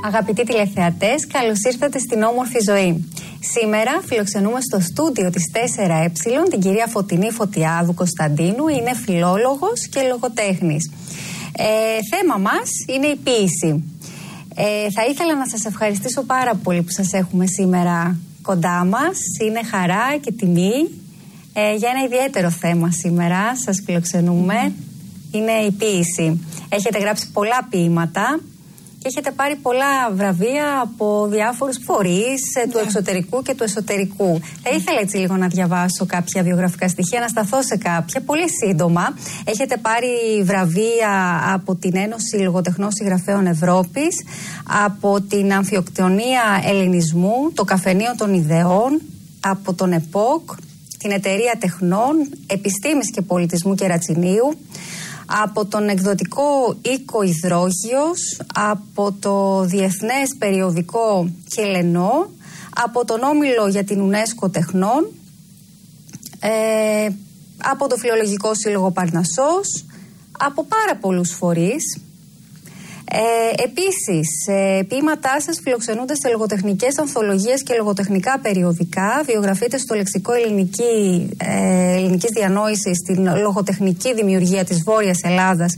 Αγαπητοί τηλεθεατές, καλώς ήρθατε στην Όμορφη Ζωή. Σήμερα φιλοξενούμε στο στούντιο της 4Ε την κυρία Φωτεινή Φωτιάδου Κωνσταντίνου. Είναι φιλόλογος και λογοτέχνης. Θέμα μας είναι η ποίηση. Θα ήθελα να σας ευχαριστήσω πάρα πολύ που σας έχουμε σήμερα κοντά μας. Είναι χαρά και τιμή. Για ένα ιδιαίτερο θέμα σήμερα σας φιλοξενούμε. Είναι η ποίηση. Έχετε γράψει πολλά ποίηματα και έχετε πάρει πολλά βραβεία από διάφορους φορείς του εξωτερικού και του εσωτερικού. Θα ήθελα έτσι λίγο να διαβάσω κάποια βιογραφικά στοιχεία, να σταθώ σε κάποια, πολύ σύντομα. Έχετε πάρει βραβεία από την Ένωση Λογοτεχνών Συγγραφέων Ευρώπης, από την Αμφιοκτονία Ελληνισμού, το Καφενείο των Ιδεών, από τον ΕΠΟΚ, την Εταιρεία Τεχνών, Επιστήμης και Πολιτισμού Κερατσινίου, από τον εκδοτικό οίκο Ιδρόγειος, από το Διεθνές Περιοδικό Κελενό, από τον Όμιλο για την UNESCO Τεχνών, από το Φιλολογικό Σύλλογο Παρνασσός, από πάρα πολλούς φορείς. Επίσης, ποίηματά σας φιλοξενούνται σε λογοτεχνικές ανθολογίες και λογοτεχνικά περιοδικά. Βιογραφείτε στο Λεξικό Ελληνικής Διανόησης στην λογοτεχνική δημιουργία της Βόρειας Ελλάδας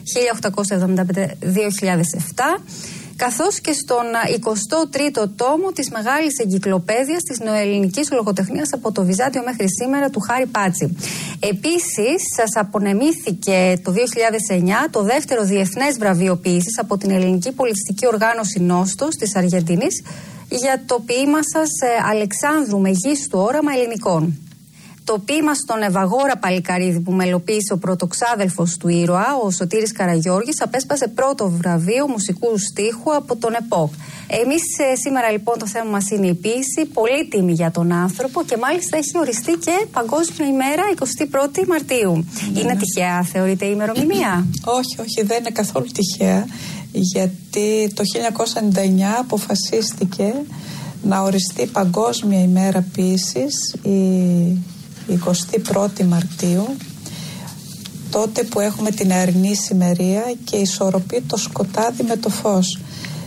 1875-2007, καθώς και στον 23ο τόμο της Μεγάλης Εγκυκλοπαίδειας της Νεοελληνικής Λογοτεχνίας από το Βυζάντιο μέχρι σήμερα του Χάρη Πάτσι. Επίσης, σας απονεμήθηκε το 2009 το δεύτερο Διεθνές Βραβείο Ποίησης από την Ελληνική Πολιτιστική Οργάνωση Νόστος της Αργεντινής για το ποίημα σας Αλεξάνδρου Μεγίστου Όραμα Ελληνικών. Το ποίημα στον Ευαγόρα Παλικαρίδη που μελοποίησε ο πρωτοξάδελφος του ήρωα, ο Σωτήρης Καραγιώργης, απέσπασε πρώτο βραβείο μουσικού στίχου από τον ΕΠΟΚ. Εμείς σήμερα λοιπόν το θέμα μας είναι η ποίηση, πολύτιμη για τον άνθρωπο και μάλιστα έχει οριστεί και Παγκόσμια ημέρα 21η Μαρτίου. Είναι τυχαία, θεωρείτε, η ημερομηνία? Όχι, δεν είναι καθόλου τυχαία, γιατί το 1999 αποφασίστηκε να οριστεί Παγκόσμια ημέρα ποίησης η 21η Μαρτίου, τότε που έχουμε την αερινή ησημερία και ισορροπεί το σκοτάδι με το φως.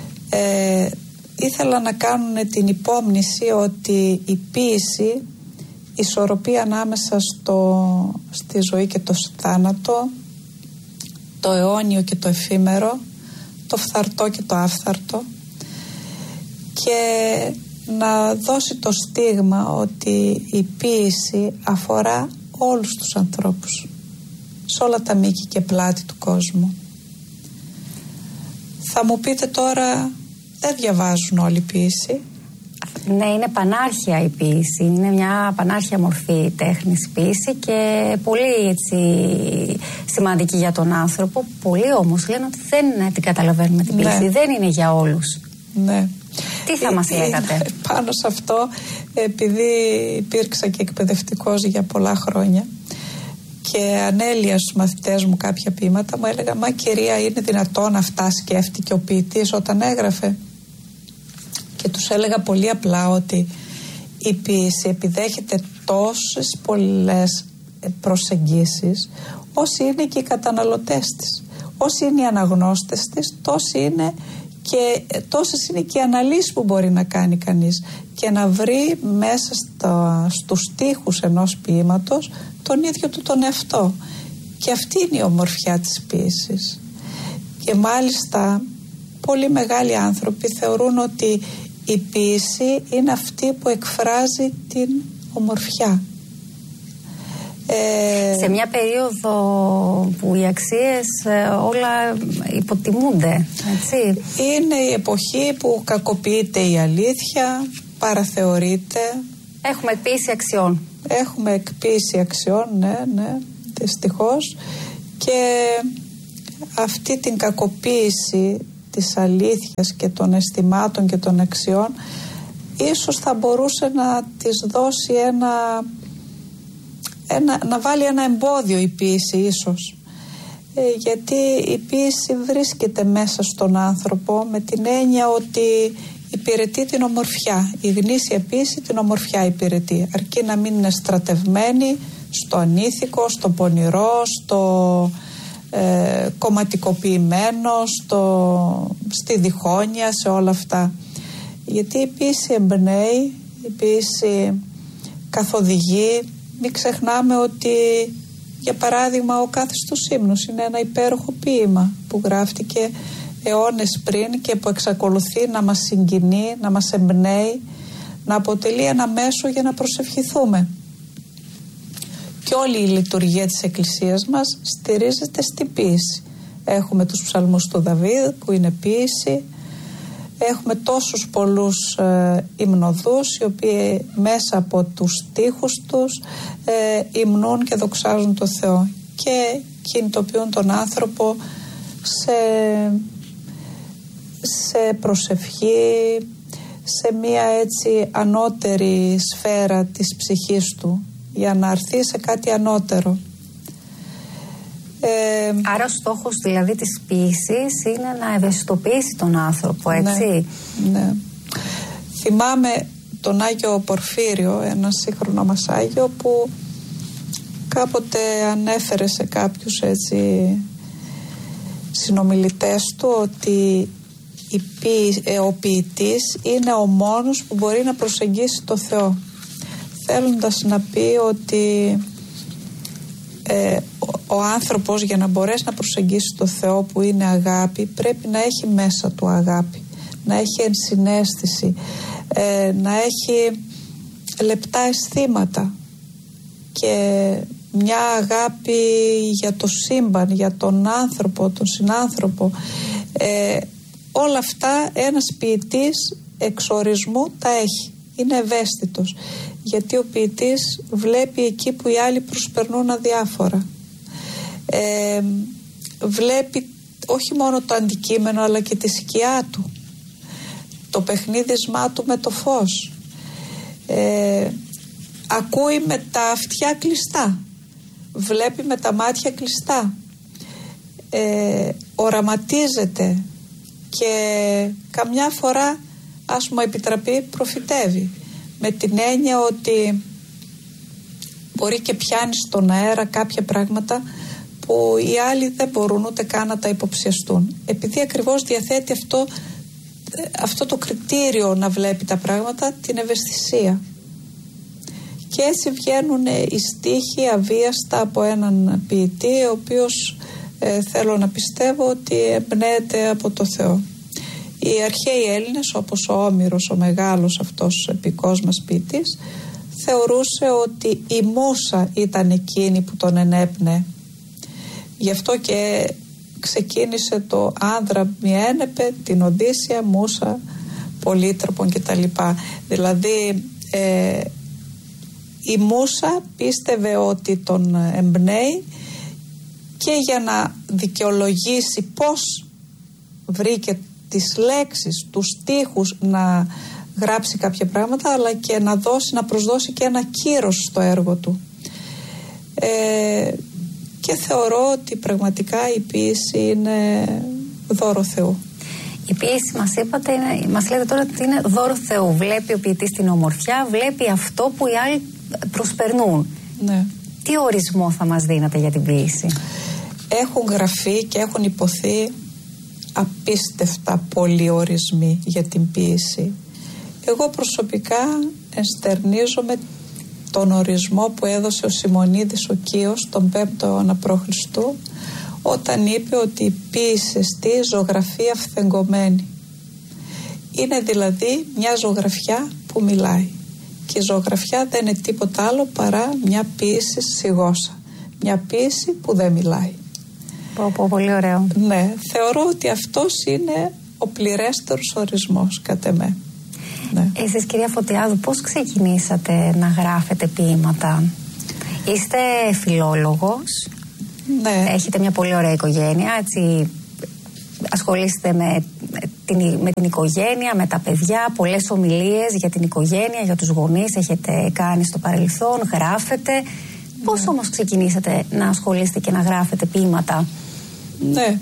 Ήθελα να κάνουν την υπόμνηση ότι η ποίηση ισορροπεί ανάμεσα στη ζωή και το θάνατο, το αιώνιο και το εφήμερο, το φθαρτό και το άφθαρτο, και να δώσει το στίγμα ότι η ποίηση αφορά όλους τους ανθρώπους, σε όλα τα μήκη και πλάτη του κόσμου. Θα μου πείτε τώρα, δεν διαβάζουν όλοι ποίηση. Ναι, είναι πανάρχια η ποίηση. Είναι μια πανάρχια μορφή τέχνης ποίηση και πολύ έτσι σημαντική για τον άνθρωπο. Πολλοί όμως λένε ότι δεν την καταλαβαίνουμε την ποίηση. Ναι. Δεν είναι για όλους. Ναι. Τι θα μας λέγατε? Πάνω σε αυτό, επειδή υπήρξα και εκπαιδευτικός για πολλά χρόνια και ανέλυα στους μαθητές μου κάποια ποίηματα, μου έλεγα, μα κυρία, είναι δυνατόν αυτά σκέφτηκε ο ποιητής όταν έγραφε? Και τους έλεγα πολύ απλά ότι η ποίηση επιδέχεται τόσες πολλές προσεγγίσεις όσοι είναι και οι καταναλωτές της, όσοι είναι οι αναγνώστες της, τόσες είναι και οι αναλύσεις που μπορεί να κάνει κανείς και να βρει μέσα στους στίχους ενός ποίηματος τον ίδιο του τον εαυτό. Και αυτή είναι η ομορφιά της ποίησης. Και μάλιστα πολύ μεγάλοι άνθρωποι θεωρούν ότι η ποίηση είναι αυτή που εκφράζει την ομορφιά. Σε μια περίοδο που οι αξίες όλα υποτιμούνται, έτσι. Είναι η εποχή που κακοποιείται η αλήθεια, παραθεωρείται. Έχουμε εκποίηση αξιών. Έχουμε εκποίηση αξιών, ναι, δυστυχώς. Και αυτή την κακοποίηση της αλήθειας και των αισθημάτων και των αξιών ίσως θα μπορούσε να της δώσει να βάλει ένα εμπόδιο η ποίηση ίσως, γιατί η ποίηση βρίσκεται μέσα στον άνθρωπο με την έννοια ότι υπηρετεί την ομορφιά. Η γνήσια ποίηση την ομορφιά υπηρετεί, αρκεί να μην είναι στρατευμένη στο ανήθικο, στο πονηρό, κομματικοποιημένο στη διχόνοια, σε όλα αυτά. Γιατί η ποίηση εμπνέει, η ποίηση καθοδηγεί. Μην ξεχνάμε ότι, για παράδειγμα, ο Κάθιστος ύμνος είναι ένα υπέροχο ποίημα που γράφτηκε αιώνες πριν και που εξακολουθεί να μας συγκινεί, να μας εμπνέει, να αποτελεί ένα μέσο για να προσευχηθούμε. Και όλη η λειτουργία της Εκκλησίας μας στηρίζεται στην ποίηση. Έχουμε τους ψαλμούς του Δαβίδ που είναι ποίηση. Έχουμε τόσους πολλούς υμνοδούς οι οποίοι μέσα από τους στίχους τους υμνούν και δοξάζουν το Θεό και κινητοποιούν τον άνθρωπο σε προσευχή, σε μια έτσι ανώτερη σφαίρα της ψυχής του, για να έρθει σε κάτι ανώτερο. Άρα ο στόχος δηλαδή της ποίησης είναι να ευαισθητοποιήσει τον άνθρωπο, έτσι? Ναι. Θυμάμαι τον Άγιο Πορφύριο, ένα σύγχρονο μας Άγιο, που κάποτε ανέφερε σε κάποιους έτσι συνομιλητές του ότι ο ποιητής είναι ο μόνος που μπορεί να προσεγγίσει το Θεό, θέλοντας να πει ότι ο άνθρωπος, για να μπορέσει να προσεγγίσει το Θεό που είναι αγάπη, πρέπει να έχει μέσα του αγάπη, να έχει ενσυναίσθηση, να έχει λεπτά αισθήματα και μια αγάπη για το σύμπαν, για τον άνθρωπο, τον συνάνθρωπο. Όλα αυτά ένας ποιητής εξορισμού τα έχει. Είναι ευαίσθητος, γιατί ο ποιητής βλέπει εκεί που οι άλλοι προσπερνούν αδιάφορα. Βλέπει όχι μόνο το αντικείμενο, αλλά και τη σκιά του, το παιχνίδισμά του με το φως. Ακούει με τα αυτιά κλειστά, βλέπει με τα μάτια κλειστά, οραματίζεται και καμιά φορά, ας μου επιτραπεί, προφητεύει, με την έννοια ότι μπορεί και πιάνει στον αέρα κάποια πράγματα που οι άλλοι δεν μπορούν ούτε καν να τα υποψιαστούν, επειδή ακριβώς διαθέτει αυτό το κριτήριο να βλέπει τα πράγματα, την ευαισθησία. Και έτσι βγαίνουν οι στίχοι αβίαστα από έναν ποιητή, ο οποίος θέλω να πιστεύω ότι εμπνέεται από το Θεό. Οι αρχαίοι Έλληνες, όπως ο Όμηρος, ο μεγάλος αυτός επικός μας ποιητής, θεωρούσε ότι η μούσα ήταν εκείνη που τον ενέπνεε. Γι' αυτό και ξεκίνησε το άνδρα μη ένεπε, την Οδύσσια, μούσα, πολύτροπον κτλ. Δηλαδή η μούσα πίστευε ότι τον εμπνέει, και για να δικαιολογήσει πώς βρήκε τις λέξεις, τους στίχους να γράψει κάποια πράγματα, αλλά και να προσδώσει και ένα κύρος στο έργο του. Και θεωρώ ότι πραγματικά η ποίηση είναι δώρο Θεού. Η ποίηση μας λέτε τώρα ότι είναι δώρο Θεού. Βλέπει ο ποιητής την ομορφιά, βλέπει αυτό που οι άλλοι προσπερνούν. Ναι. Τι ορισμό θα μας δίνατε για την ποίηση? Έχουν γραφεί και έχουν υποθεί απίστευτα πολλοί ορισμοί για την ποίηση. Εγώ προσωπικά ενστερνίζομαι τον ορισμό που έδωσε ο Σιμωνίδης ο Κίος τον 5ο αιώνα π.Χ., όταν είπε ότι η ποίηση εστί ζωγραφία φθεγκωμένη. Είναι δηλαδή μια ζωγραφιά που μιλάει, και η ζωγραφιά δεν είναι τίποτα άλλο παρά μια ποίηση σιγόσα, μια ποίηση που δεν μιλάει. Πολύ ωραίο. Ναι, θεωρώ ότι αυτός είναι ο πληρέστερος ορισμός κατά με. Ναι. Εσείς, κυρία Φωτιάδου, πώς ξεκινήσατε να γράφετε ποίηματα? Είστε φιλόλογος, ναι. Έχετε μια πολύ ωραία οικογένεια, έτσι, ασχολείστε με την οικογένεια, με τα παιδιά, πολλές ομιλίες για την οικογένεια, για τους γονείς έχετε κάνει στο παρελθόν, γράφετε. Πώς όμως ξεκινήσατε να ασχολείστε και να γράφετε ποίηματα? Ναι,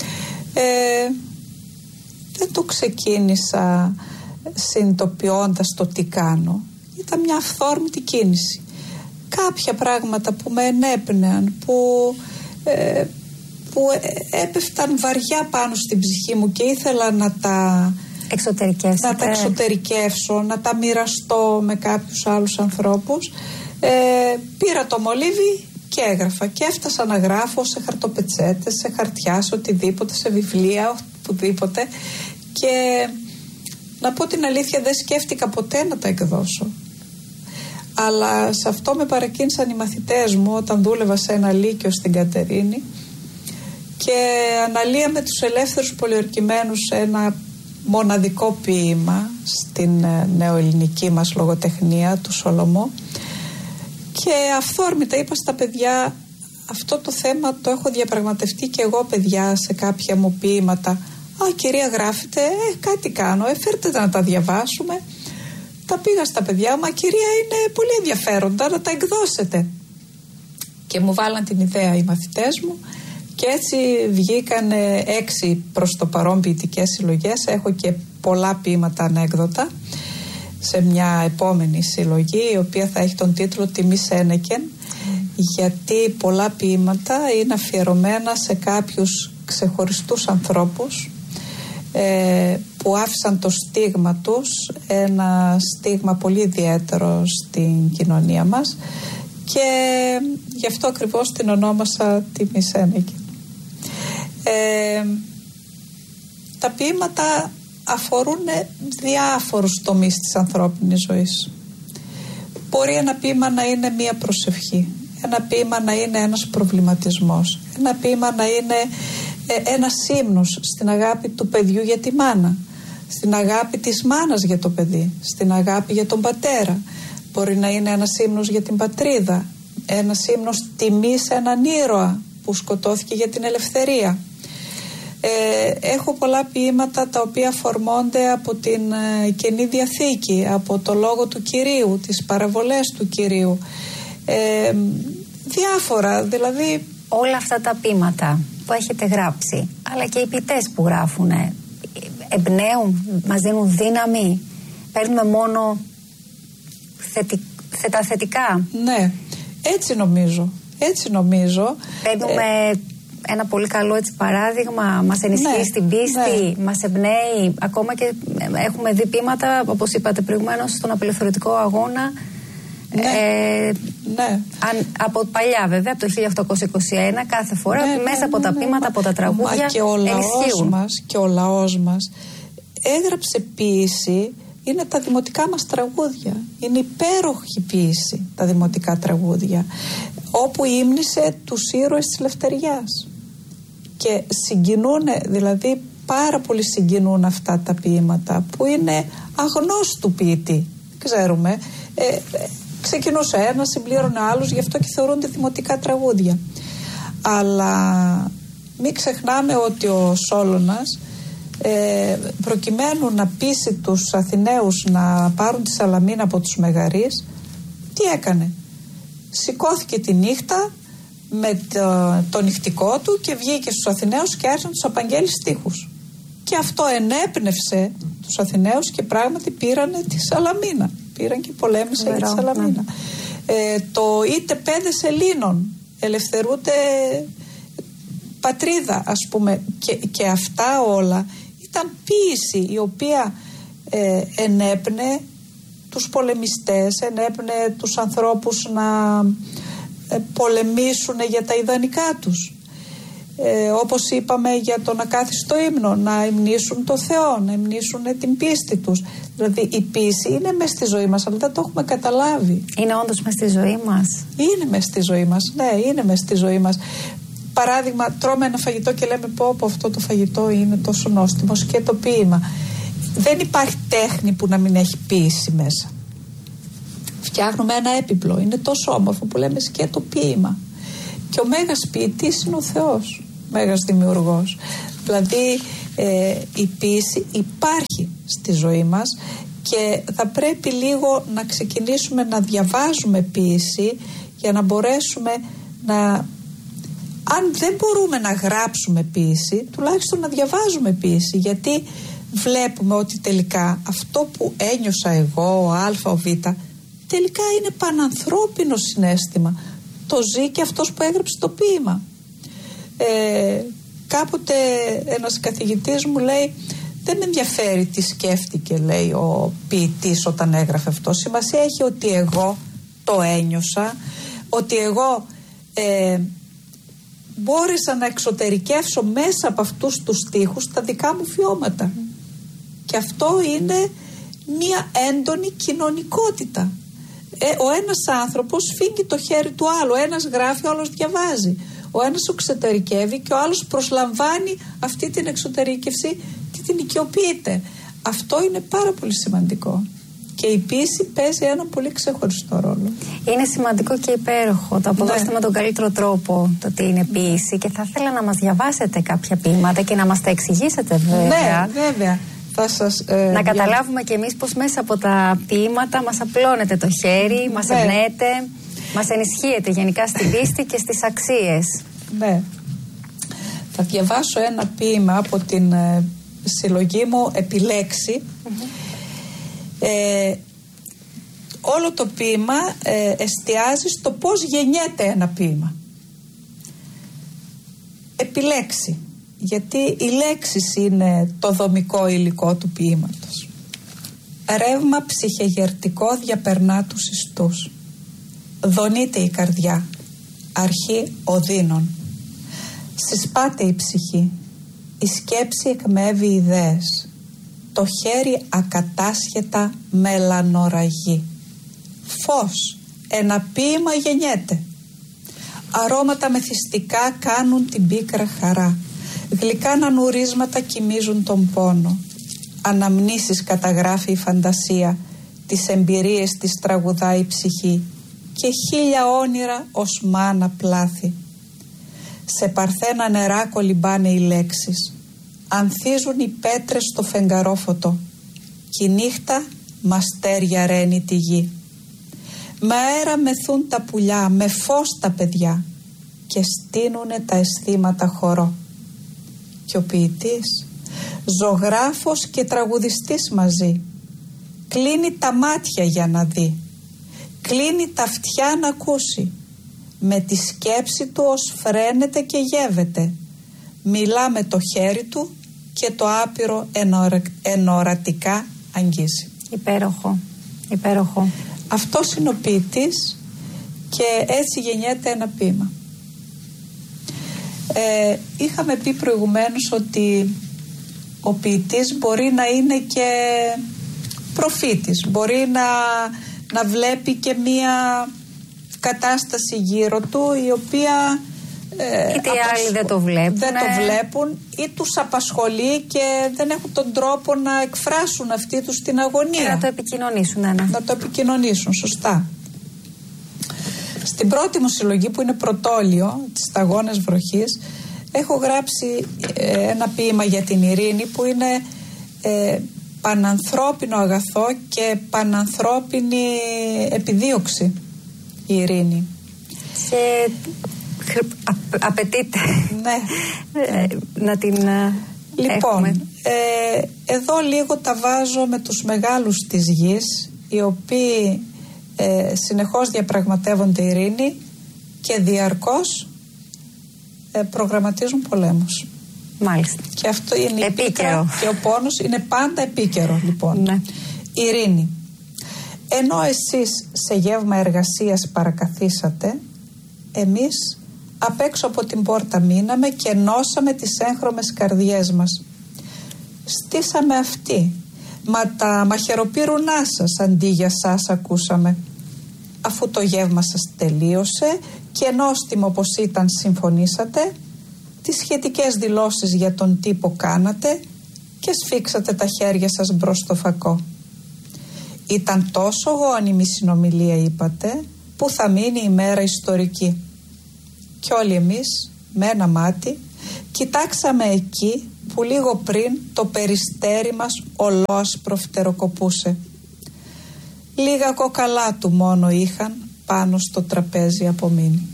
δεν το ξεκίνησα συνειδητοποιώντας το τι κάνω. Ήταν μια αυθόρμητη κίνηση. Κάποια πράγματα που με ενέπνεαν, που που έπεφταν βαριά πάνω στην ψυχή μου και ήθελα να τα εξωτερικεύσω, να τα μοιραστώ με κάποιους άλλους ανθρώπους. Πήρα το μολύβι και έγραφα και έφτασα να γράφω σε χαρτοπετσέτες, σε χαρτιά, σε οτιδήποτε, σε βιβλία, οπουδήποτε, και να πω την αλήθεια δεν σκέφτηκα ποτέ να τα εκδώσω. Αλλά σε αυτό με παρακίνησαν οι μαθητές μου όταν δούλευα σε ένα λύκειο στην Κατερίνη και αναλύαμε τους ελεύθερους πολιορκημένους ένα μοναδικό ποίημα στην νεοελληνική μας λογοτεχνία του Σολομό, και αυθόρμητα είπα στα παιδιά, αυτό το θέμα το έχω διαπραγματευτεί και εγώ, παιδιά, σε κάποια μου ποίηματα. Α, κυρία, γράφετε, κάτι κάνω, φέρτε τα να τα διαβάσουμε. Τα πήγα στα παιδιά, μα κυρία, είναι πολύ ενδιαφέροντα, να τα εκδώσετε. Και μου βάλαν την ιδέα οι μαθητές μου και έτσι βγήκαν 6 προς το παρόν ποιητικές συλλογές. Έχω και πολλά ποίηματα ανέκδοτα σε μια επόμενη συλλογή, η οποία θα έχει τον τίτλο «Τιμή Σένεκεν», γιατί πολλά ποίηματα είναι αφιερωμένα σε κάποιους ξεχωριστούς ανθρώπους που άφησαν το στίγμα τους, ένα στίγμα πολύ ιδιαίτερο στην κοινωνία μας, και γι' αυτό ακριβώς την ονόμασα «Τιμή Σένεκεν». Τα ποίηματα αφορούν διάφορους τομείς της ανθρώπινης ζωής. Μπορεί ένα ποίημα να είναι μία προσευχή, ένα ποίημα να είναι ένας προβληματισμός, ένα ποίημα να είναι ένας ύμνος στην αγάπη του παιδιού για τη μάνα, στην αγάπη της μάνας για το παιδί, στην αγάπη για τον πατέρα. Μπορεί να είναι ένας ύμνος για την πατρίδα, ένας ύμνος τιμής σε έναν ήρωα που σκοτώθηκε για την ελευθερία. Έχω πολλά ποίηματα τα οποία φορμώνται από την Καινή Διαθήκη, από το λόγο του Κυρίου, τις παραβολές του Κυρίου, διάφορα, δηλαδή. Όλα αυτά τα ποίηματα που έχετε γράψει, αλλά και οι ποιητές που γράφουν, εμπνέουν, μας δίνουν δύναμη, παίρνουμε μόνο τα θετικά? Ναι, έτσι νομίζω. Παίρνουμε ένα πολύ καλό παράδειγμα, μας ενισχύει στην πίστη, μας εμπνέει. Ακόμα και έχουμε δει ποίηματα, όπως είπατε προηγουμένως, στον απελευθερωτικό αγώνα. Από παλιά, βέβαια, από το 1821, κάθε φορά μέσα από τα ποίηματα, από τα τραγούδια, και ο λαός μας έγραψε ποίηση. Είναι τα δημοτικά μας τραγούδια. Είναι υπέροχη ποίηση τα δημοτικά τραγούδια, όπου ύμνησε τους ήρωες της ελευθεριάς. Και συγκινούν, δηλαδή πάρα πολύ συγκινούν αυτά τα ποίηματα που είναι αγνώστου ποιητή. Ξέρουμε, ξεκινούσε ένας, συμπλήρωνε άλλους, γι' αυτό και θεωρούνται δημοτικά τραγούδια. Αλλά μην ξεχνάμε ότι ο Σόλωνας, προκειμένου να πείσει τους Αθηναίους να πάρουν τη Σαλαμίνα από τους Μεγαρείς, τι έκανε? Σηκώθηκε τη νύχτα με το νυχτικό του και βγήκε στους Αθηναίους και άρχισε να τους απαγγέλει στίχους. Και αυτό ενέπνευσε τους Αθηναίους και πράγματι πήρανε τη Σαλαμίνα. Πήραν και πολέμησαν για τη Σαλαμίνα. Το είτε πέδες Ελλήνων, ελευθερούνται πατρίδα, ας πούμε, και αυτά όλα ήταν ποίηση η οποία ενέπνε τους πολεμιστές, ενέπνε τους ανθρώπους να πολεμήσουν για τα ιδανικά τους. Όπως είπαμε για τον ακάθιστο ύμνο, να υμνήσουν το Θεό, να υμνήσουν την πίστη τους. Δηλαδή η πίστη είναι μες στη ζωή μας, αλλά δεν το έχουμε καταλάβει. Είναι όντως μες στη ζωή μας? Είναι μες στη ζωή μας, ναι, είναι μες στη ζωή μας. Παράδειγμα, τρώμε ένα φαγητό και λέμε πω αυτό το φαγητό είναι τόσο νόστιμο, και το ποίημα. Δεν υπάρχει τέχνη που να μην έχει ποίηση μέσα. Φτιάχνουμε ένα έπιπλο, είναι τόσο όμορφο που λέμε σκέτο ποίημα. Και ο μέγας ποιητής είναι ο Θεός, μέγας δημιουργός. Δηλαδή η ποίηση υπάρχει στη ζωή μας και θα πρέπει λίγο να ξεκινήσουμε να διαβάζουμε ποίηση για να μπορέσουμε να, αν δεν μπορούμε να γράψουμε ποίηση, τουλάχιστον να διαβάζουμε ποίηση, γιατί βλέπουμε ότι τελικά αυτό που ένιωσα εγώ, ο Α, ο Β, τελικά είναι πανανθρώπινο συναίσθημα. Το ζει και αυτός που έγραψε το ποίημα. Κάποτε ένας καθηγητής μου λέει, δεν με ενδιαφέρει τι σκέφτηκε, λέει, ο ποιητής όταν έγραφε αυτό. Σημασία έχει ότι εγώ το ένιωσα, ότι εγώ μπόρεσα να εξωτερικεύσω μέσα από αυτούς τους στίχους τα δικά μου βιώματα. Και αυτό είναι μία έντονη κοινωνικότητα. Ο ένας άνθρωπος φύγει το χέρι του άλλου, ο ένας γράφει, ο άλλος διαβάζει. Ο ένας εξωτερικεύει και ο άλλος προσλαμβάνει αυτή την εξωτερικεύση και την οικειοποιείται. Αυτό είναι πάρα πολύ σημαντικό. Και η ποίηση παίζει ένα πολύ ξεχωριστό ρόλο. Είναι σημαντικό και υπέροχο. Το αποδώσετε με τον καλύτερο τρόπο το τι είναι ποίηση. Και θα ήθελα να μας διαβάσετε κάποια ποίηματα και να μας τα εξηγήσετε, βέβαια. Ναι, βέβαια. Θα σας, να καταλάβουμε κι εμείς πως μέσα από τα ποίηματα μας απλώνετε το χέρι, μας εμπνέετε, μας ενισχύετε γενικά στην πίστη και στις αξίες. Ναι. Θα διαβάσω ένα ποίημα από την συλλογή μου «Επιλέξει». Όλο το ποίημα εστιάζει στο πώς γεννιέται ένα ποίημα. Επιλέξει, γιατί οι λέξεις είναι το δομικό υλικό του ποίηματος. Ρεύμα ψυχεγερτικό διαπερνά τους ιστούς. Δονείται η καρδιά, αρχή οδύνων. Συσπάται η ψυχή, η σκέψη εκμεύει ιδέες. Το χέρι ακατάσχετα μελανοραγεί. Φως, ένα ποίημα γεννιέται. Αρώματα μεθυστικά κάνουν την πίκρα χαρά. Γλυκά νανουρίσματα κοιμίζουν τον πόνο. Αναμνήσεις καταγράφει η φαντασία. Τις εμπειρίες της τραγουδάει η ψυχή. Και 1000 όνειρα ως μάνα πλάθη. Σε παρθένα νερά κολυμπάνε οι λέξεις. Ανθίζουν οι πέτρες στο φεγγαρόφωτο. Κι η νύχτα μαστέρια ρένει τη γη. Με αέρα μεθούν τα πουλιά, με φως τα παιδιά. Και στείνουνε τα αισθήματα χορό. Και ο ποιητής, ζωγράφος και τραγουδιστής μαζί, κλείνει τα μάτια για να δει. Κλείνει τα αυτιά να ακούσει. Με τη σκέψη του ως φρένεται και γεύεται. Μιλά με το χέρι του και το άπειρο ενορατικά αγγίζει. Υπέροχο, υπέροχο. Αυτός είναι ο ποιητής και έτσι γεννιέται ένα ποίημα. Είχαμε πει προηγουμένως ότι ο ποιητής μπορεί να είναι και προφήτης, μπορεί να βλέπει και μία κατάσταση γύρω του η οποία είτε οι άλλοι δεν το βλέπουν, ή τους απασχολεί και δεν έχουν τον τρόπο να εκφράσουν αυτή τους την αγωνία και να το επικοινωνήσουν. Να το επικοινωνήσουν, σωστά. Στην πρώτη μου συλλογή που είναι πρωτόλιο, τις Σταγόνες Βροχής, έχω γράψει ένα ποίημα για την ειρήνη που είναι πανανθρώπινο αγαθό και πανανθρώπινη επιδίωξη η ειρήνη. Και απαιτείται να την έχουμε. Εδώ λίγο τα βάζω με τους μεγάλους της γης, οι οποίοι συνεχώς διαπραγματεύονται ειρήνη και διαρκώς προγραμματίζουν πολέμους. Μάλιστα. Και αυτό είναι επίκαιρο. Και ο πόνος είναι πάντα επίκαιρο, λοιπόν. Ναι. Ειρήνη. Ενώ εσείς σε γεύμα εργασίας παρακαθίσατε, εμείς απ' έξω από την πόρτα μείναμε και ενώσαμε τις έγχρωμες καρδιές μας. Στήσαμε αυτή, μα τα μαχαιροπύρουνά σας αντί για σας ακούσαμε. Αφού το γεύμα σας τελείωσε και νόστιμο όπως ήταν συμφωνήσατε, τις σχετικές δηλώσεις για τον τύπο κάνατε και σφίξατε τα χέρια σας μπρος στο φακό. Ήταν τόσο γόνιμη συνομιλία, είπατε, που θα μείνει η μέρα ιστορική. Κι όλοι εμείς με ένα μάτι κοιτάξαμε εκεί που λίγο πριν το περιστέρι μας ολόασπρο φτεροκοπούσε. Λίγα κοκαλά του μόνο είχαν πάνω στο τραπέζι απομείνει.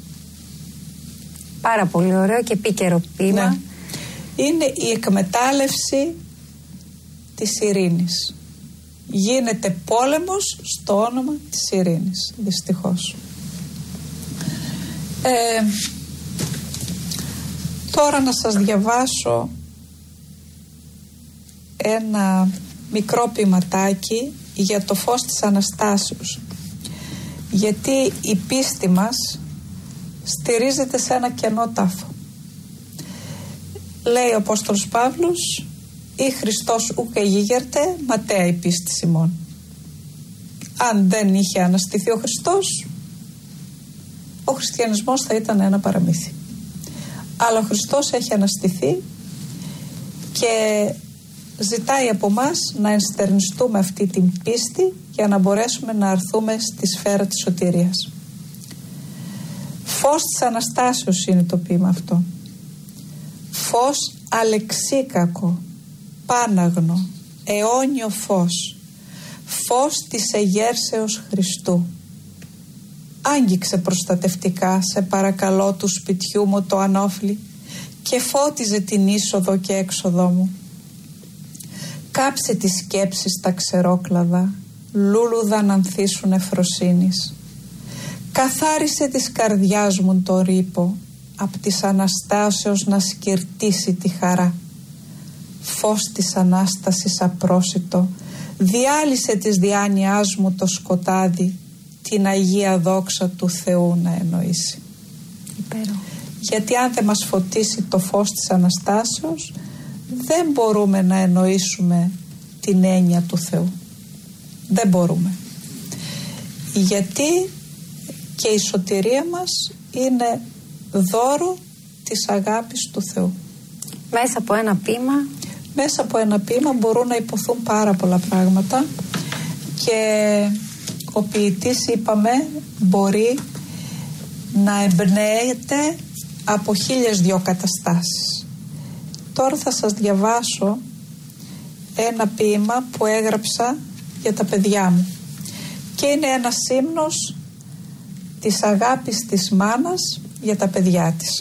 Πάρα πολύ ωραίο και επίκαιρο ποίημα. Ναι. Είναι η εκμετάλλευση της ειρήνης. Γίνεται πόλεμος στο όνομα της ειρήνης, δυστυχώς. Τώρα να σας διαβάσω ένα μικρό ποιηματάκι για το φως της Αναστάσεως, γιατί η πίστη μας στηρίζεται σε ένα κενό τάφο. Λέει ο Απόστολος Παύλος, «Ή Χριστός ούκ εγίγερτε, ματέα η πίστης ημών». Αν δεν είχε αναστηθεί ο Χριστός, ο χριστιανισμός θα ήταν ένα παραμύθι. Αλλά ο Χριστός έχει αναστηθεί και ζητάει από μας να ενστερνιστούμε αυτή την πίστη για να μπορέσουμε να αρθούμε στη σφαίρα της σωτηρίας. Φως της Αναστάσεως είναι το ποίημα αυτό. Φως αλεξίκακο, πάναγνο, αιώνιο φως, φως της εγέρσεως Χριστού. Άγγιξε προστατευτικά, σε παρακαλώ, του σπιτιού μου το ανώφλι και φώτιζε την είσοδο και έξοδό μου. Κάψε τις σκέψεις τα ξερόκλαδα, λούλουδα να ανθίσουν ευφροσύνης. Καθάρισε της καρδιάς μου το ρήπο, απ' της Αναστάσεως να σκυρτήσει τη χαρά. Φως της Ανάστασης απρόσιτο, διάλυσε της διάνοιάς μου το σκοτάδι, την Αγία δόξα του Θεού να εννοήσει. Γιατί αν δεν μας φωτίσει το φως της Αναστάσεως, δεν μπορούμε να εννοήσουμε την έννοια του Θεού. Δεν μπορούμε. Γιατί και η σωτηρία μας είναι δώρο της αγάπης του Θεού. Μέσα από ένα ποίημα. Μέσα από ένα ποίημα μπορούν να υποθούν πάρα πολλά πράγματα και ο ποιητής, είπαμε, μπορεί να εμπνέεται από 1002 καταστάσεις. Τώρα θα σας διαβάσω ένα ποίημα που έγραψα για τα παιδιά μου και είναι ένας ύμνος της αγάπης της μάνας για τα παιδιά της.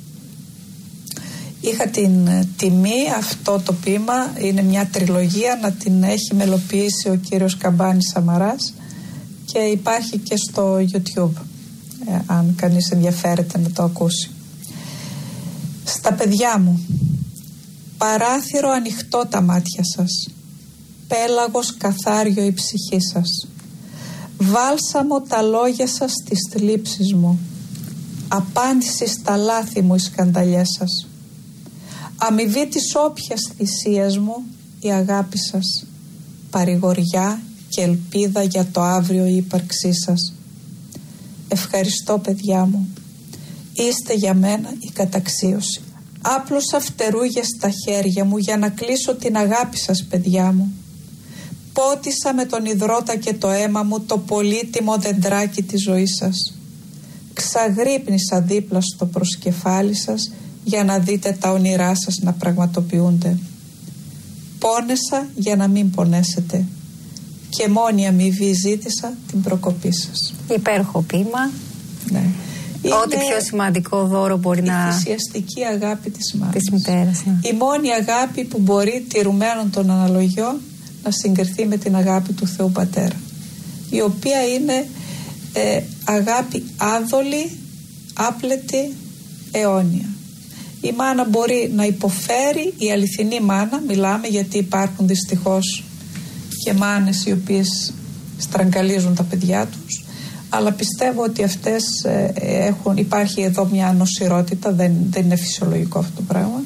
Είχα την τιμή αυτό το ποίημα, είναι μια τριλογία, να την έχει μελοποιήσει ο κύριος Καμπάνης Σαμαράς και υπάρχει και στο YouTube, αν κανείς ενδιαφέρεται να το ακούσει. Στα παιδιά μου, παράθυρο ανοιχτό τα μάτια σας, πέλαγος καθάριο η ψυχή σας, βάλσαμο τα λόγια σας στις θλίψεις μου, απάντηση στα λάθη μου οι σκανδαλιές σας, αμοιβή της όποιας θυσίας μου η αγάπη σας, παρηγοριά και ελπίδα για το αύριο η ύπαρξή σας. Ευχαριστώ παιδιά μου, είστε για μένα η καταξίωση. Άπλωσα φτερούγια στα χέρια μου για να κλείσω την αγάπη σας παιδιά μου. Πότισα με τον υδρότα και το αίμα μου το πολύτιμο δεντράκι της ζωής σας. Ξαγρύπνησα δίπλα στο προσκεφάλι σας για να δείτε τα όνειρά σας να πραγματοποιούνται. Πόνεσα για να μην πονέσετε και μόνη αμοιβή ζήτησα την προκοπή σας. Υπέροχο ποίημα. Ναι. Ό,τι πιο σημαντικό δώρο μπορεί να... Η θυσιαστική αγάπη της μάνας. Της μητέρας, ναι. Η μόνη αγάπη που μπορεί, τηρουμένων των αναλογιών, να συγκριθεί με την αγάπη του Θεού Πατέρα, η οποία είναι αγάπη άδολη, άπλετη, αιώνια. Η μάνα μπορεί να υποφέρει, η αληθινή μάνα, μιλάμε γιατί υπάρχουν δυστυχώς και μάνες οι οποίες στραγγαλίζουν τα παιδιά τους, αλλά πιστεύω ότι αυτές υπάρχει εδώ μια νοσηρότητα, δεν είναι φυσιολογικό αυτό το πράγμα,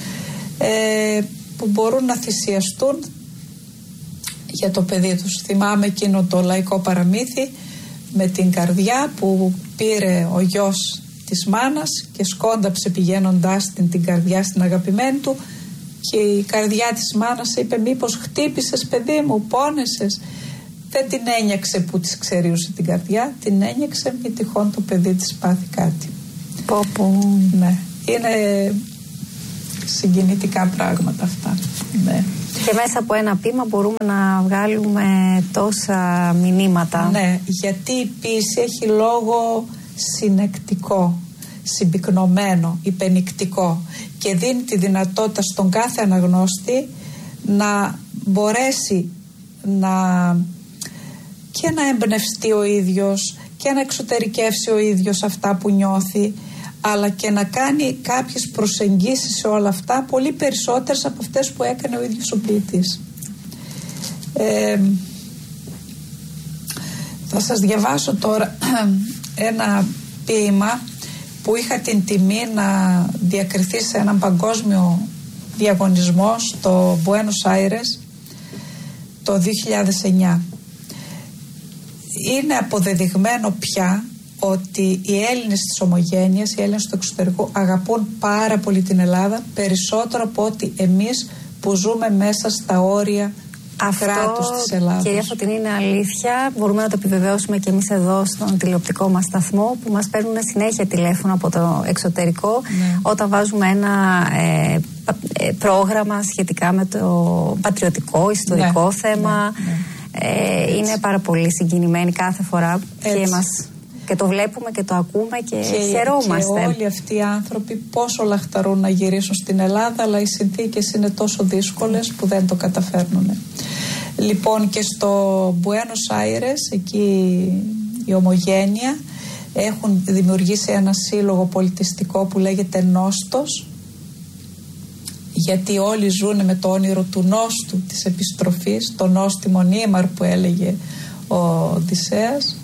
που μπορούν να θυσιαστούν για το παιδί τους. Θυμάμαι εκείνο το λαϊκό παραμύθι με την καρδιά που πήρε ο γιος της μάνας και σκόνταψε πηγαίνοντάς την καρδιά στην αγαπημένη του και η καρδιά της μάνας είπε, μήπως χτύπησες παιδί μου, πόνεσες? Δεν την ένιωξε που της ξερίωσε την καρδιά, την ένιωξε μη τυχόν το παιδί της πάθει κάτι. Ναι, είναι συγκινητικά πράγματα αυτά. Ναι. Και μέσα από ένα ποίημα μπορούμε να βγάλουμε τόσα μηνύματα. Ναι, γιατί η ποίηση έχει λόγο συνεκτικό, συμπυκνωμένο, υπενικτικό και δίνει τη δυνατότητα στον κάθε αναγνώστη να μπορέσει και να εμπνευστεί ο ίδιος και να εξωτερικεύσει ο ίδιος αυτά που νιώθει, αλλά και να κάνει κάποιες προσεγγίσεις σε όλα αυτά, πολύ περισσότερες από αυτές που έκανε ο ίδιος ο ποιητής. Θα σας διαβάσω τώρα ένα ποίημα που είχα την τιμή να διακριθεί σε έναν παγκόσμιο διαγωνισμό στο Buenos Aires το 2009. Είναι αποδεδειγμένο πια ότι οι Έλληνες της Ομογένειας, οι Έλληνες του εξωτερικού, αγαπούν πάρα πολύ την Ελλάδα, περισσότερο από ότι εμείς που ζούμε μέσα στα όρια κράτους της Ελλάδας. Κυρία Φωτεινή, είναι αλήθεια. Μπορούμε να το επιβεβαιώσουμε και εμείς εδώ στον τηλεοπτικό μας σταθμό, που μας παίρνουν συνέχεια τηλέφωνο από το εξωτερικό, ναι, όταν βάζουμε ένα πρόγραμμα σχετικά με το πατριωτικό, ιστορικό, ναι, θέμα. Ναι, ναι. Είναι πάρα πολύ συγκινημένοι κάθε φορά και το βλέπουμε και το ακούμε και χαιρόμαστε. Και όλοι αυτοί οι άνθρωποι πόσο λαχταρούν να γυρίσουν στην Ελλάδα, αλλά οι συνθήκες είναι τόσο δύσκολες που δεν το καταφέρνουν. Λοιπόν, και στο Buenos Aires, εκεί η Ομογένεια, έχουν δημιουργήσει ένα σύλλογο πολιτιστικό που λέγεται Νόστος, γιατί όλοι ζουν με το όνειρο του νόστου, της επιστροφής, το νόστιμο νήμαρ που έλεγε ο Οδυσσέας.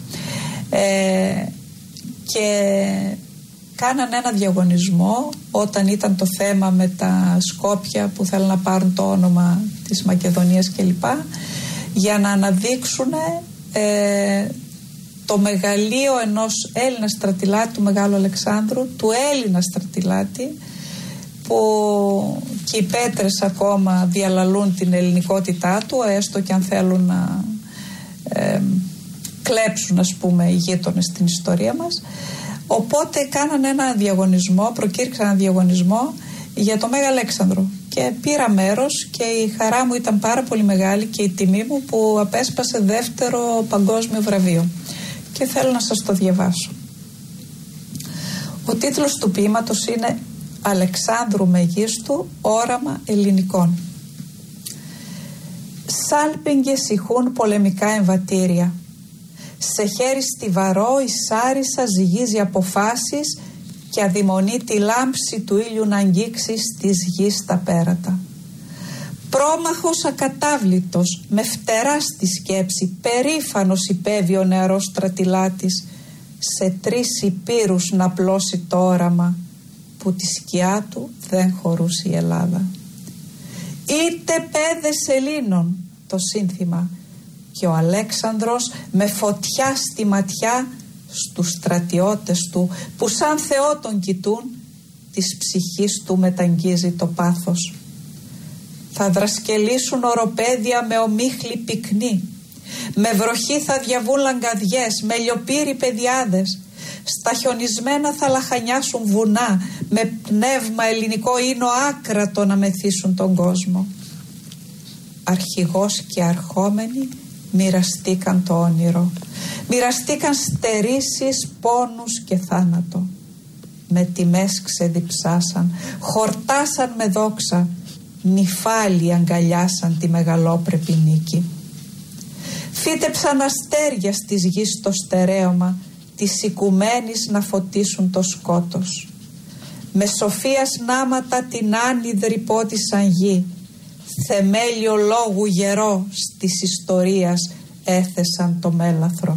Και κάνανε ένα διαγωνισμό όταν ήταν το θέμα με τα Σκόπια που θέλουν να πάρουν το όνομα της Μακεδονίας κλπ, για να αναδείξουν το μεγαλείο ενός Έλληνα στρατηλάτη, του Μεγάλου Αλεξάνδρου, του Έλληνα στρατηλάτη, που και οι πέτρες ακόμα διαλαλούν την ελληνικότητά του, έστω και αν θέλουν να κλέψουν, ας πούμε, οι γείτονες στην ιστορία μας. Οπότε κάνανε ένα διαγωνισμό, προκήρυξαν ένα διαγωνισμό για το Μέγα Αλέξανδρο και πήρα μέρος και η χαρά μου ήταν πάρα πολύ μεγάλη και η τιμή μου που απέσπασε δεύτερο παγκόσμιο βραβείο, και θέλω να σας το διαβάσω. Ο τίτλος του ποίηματος είναι «Αλεξάνδρου Μεγίστου, όραμα ελληνικών». Σάλπιγγες ηχούν πολεμικά εμβατήρια. Σε χέρι στιβαρό η Σάρισα ζυγίζει αποφάσεις και αδειμονεί τη λάμψη του ήλιου να αγγίξει στις γης τα πέρατα. Πρόμαχος ακατάβλητος, με φτερά στη σκέψη, περήφανος υπέβη ο νεαρός στρατηλάτης, σε 3 υπήρους να πλώσει το όραμα που τη σκιά του δεν χωρούσε η Ελλάδα. Είτε πέδες Ελλήνων το σύνθημα, και ο Αλέξανδρος με φωτιά στη ματιά στους στρατιώτες του που σαν Θεό τον κοιτούν, της ψυχής του μεταγγίζει το πάθος. Θα δρασκελίσουν οροπέδια με ομίχλη πυκνή, με βροχή θα διαβούν λαγκαδιές, με λιοπύρι παιδιάδες, στα χιονισμένα θα λαχανιάσουν βουνά, με πνεύμα ελληνικό ίνο άκρατο να μεθύσουν τον κόσμο. Αρχηγός και αρχόμενοι μοιραστήκαν το όνειρο, μοιραστήκαν στερήσεις, πόνους και θάνατο. Με τιμές ξεδιψάσαν, χορτάσαν με δόξα, νυφάλιοι αγκαλιάσαν τη μεγαλόπρεπη νίκη. Φύτεψαν αστέρια στις γης το στερέωμα της οικουμένης να φωτίσουν το σκότος. Με σοφίας νάματα την άνυδρη πότισαν γη, θεμέλιο λόγου γερό της ιστορίας έθεσαν το μέλαθρο.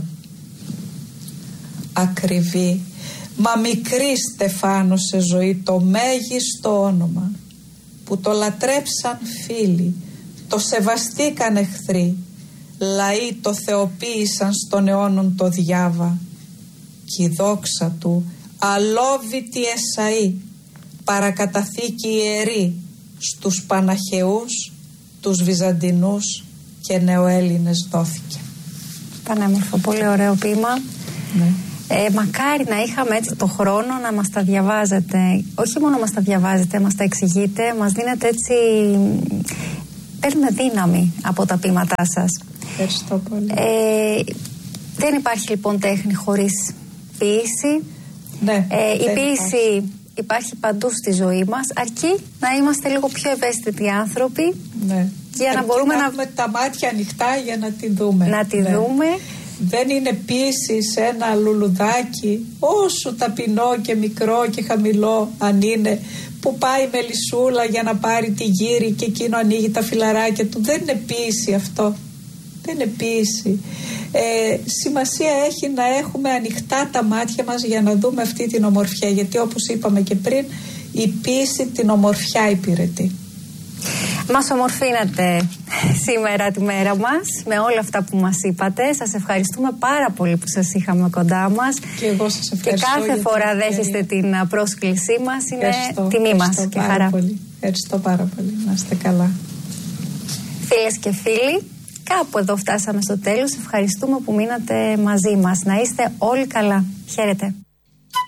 Ακριβή μα μικρή Στεφάνο σε ζωή το μέγιστο όνομα, που το λατρέψαν φίλοι, το σεβαστήκαν εχθροί, λαοί το θεοποίησαν στον αιώνων το διάβα, κι η δόξα του αλόβητη Εσαΐ, παρακαταθήκη ιερή στους Παναχαιούς, τους Βυζαντινούς και Νεοέλληνες δόθηκε. Πανέμορφο, πολύ ωραίο ποίημα. Ναι. Μακάρι να είχαμε έτσι το χρόνο να μας τα διαβάζετε. Όχι μόνο μας τα διαβάζετε, μας τα εξηγείτε, μας δίνετε έτσι, παίρνουμε δύναμη από τα ποίηματά σας. Ευχαριστώ πολύ. Δεν υπάρχει λοιπόν τέχνη χωρίς ποίηση. Ναι, η ποίηση υπάρχει παντού στη ζωή μας, αρκεί να είμαστε λίγο πιο ευαίσθητοι άνθρωποι, ναι, για να μπορούμε να έχουμε τα μάτια ανοιχτά για να τη δούμε. Να τη δούμε Δεν είναι ποίηση σε ένα λουλουδάκι, όσο ταπεινό και μικρό και χαμηλό αν είναι, που πάει η μελισσούλα για να πάρει τη γύρι και εκείνο ανοίγει τα φιλαράκια του. Δεν είναι ποίηση αυτό. Δεν είναι ποίηση. Σημασία έχει να έχουμε ανοιχτά τα μάτια μας για να δούμε αυτή την ομορφιά, γιατί όπως είπαμε και πριν, η ποίηση την ομορφιά υπηρετεί. Μας ομορφύνατε σήμερα τη μέρα μας με όλα αυτά που μας είπατε. Σας ευχαριστούμε πάρα πολύ που σας είχαμε κοντά μας. Και εγώ σας ευχαριστώ. Και κάθε φορά δέχεστε την πρόσκλησή μας. Είναι τιμή μας και χαρά. Πολύ. Ευχαριστώ πάρα πολύ. Να είστε καλά. Φίλες και φίλοι, κάπου εδώ φτάσαμε στο τέλος. Ευχαριστούμε που μείνατε μαζί μας. Να είστε όλοι καλά. Χαίρετε.